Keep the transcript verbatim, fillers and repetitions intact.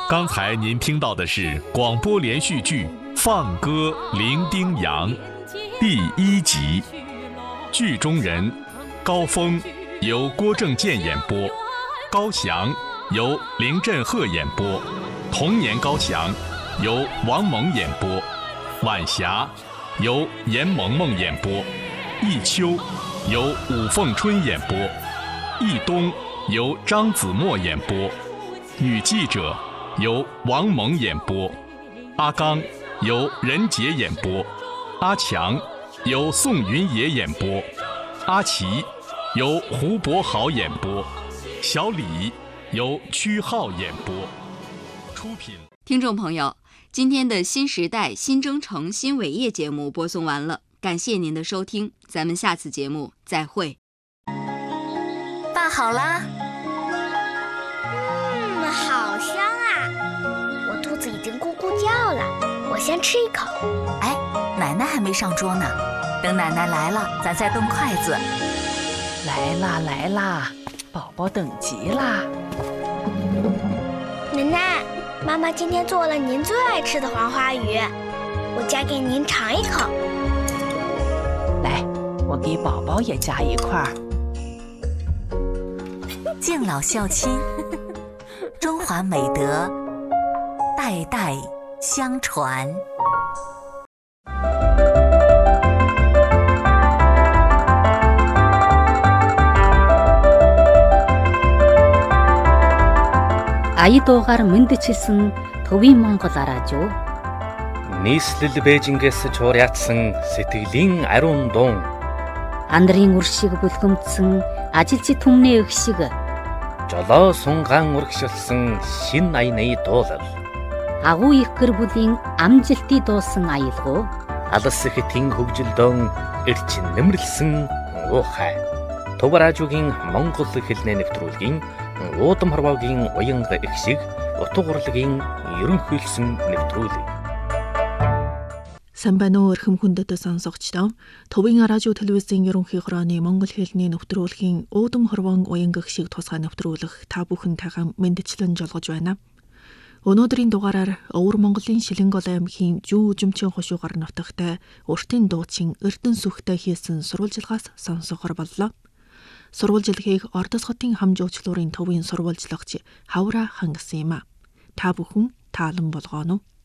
刚才您听到的是广播连续剧《放歌伶仃洋》第一集，剧中人高峰由郭正健演播，高翔由林振赫演播，童年高翔由王蒙演播，晚霞由严萌萌演播，弈秋由武凤春演播，弈东由张子墨演播，女记者由王蒙演播，阿刚由任杰演播，阿强由宋云野演播，阿奇由胡博豪演播，小李由曲浩演播。出品。 听众朋友，今天的新时代新征程新伟业节目播送完了，感谢您的收听，咱们下次节目再会。 拌好啦。 嗯，好香啊！我肚子已经咕咕叫了，我先吃一口。 哎，奶奶还没上桌呢，等奶奶来了，咱再动筷子。 来啦来啦，宝宝等急啦。 奶奶，妈妈今天做了您最爱吃的黄花鱼，我夹给您尝一口。 来，我给宝宝也夹一块儿。 敬老孝亲，中华美德代代相传。 아이도гаар мэдчилсэн төвийн Монгол араажуу. Нийслэл Бээжингээс чуурьяатсан сэтгэлийн ариун дуун. Андрын үршиг бүлгэмдсэн ажилчид түмний өх шиг. Жолоо сунгаан урагшилсан шин аяны дуулал. Агуу их гэр бүлийн амжилтыг дуусан аялгау. Алс хэтийн хөгжилдөөн эрчин нэмэрлсэн уухай. Тувраажуугийн Монгол хэлний нэвтрүүлгийн уудам хорвоогийн уянга ихшиг утга урлагийн ерөнхийлсөн нэвтрүүлэг. Сайн байна уу эрхэм хүндэт сонсогчдоо. Төвийн радио телевизийн ерөнхий хорооны монгол хэлний нэвтрүүлгийн уудам хорвоон уянга ихшиг тусгай нэвтрүүлэг та бүхэнтэйгээ мэндчлэн жолгож байна. Өнөөдрийн дугаараар Өвөр Монголын Шилэнгол аймгийн Жүү Жүмчийн хошуугаар нутагтай уртын дуучин Эрдэнэ сүхтэй хийсэн сурвалжилгаас сонсохоор боллоо. Сурвалжилгийг Ордос хотын хамжуучлуурын төвийн сурвалжлагч Хавра хангасан юм а. Та бүхэн таалан болгоно уу?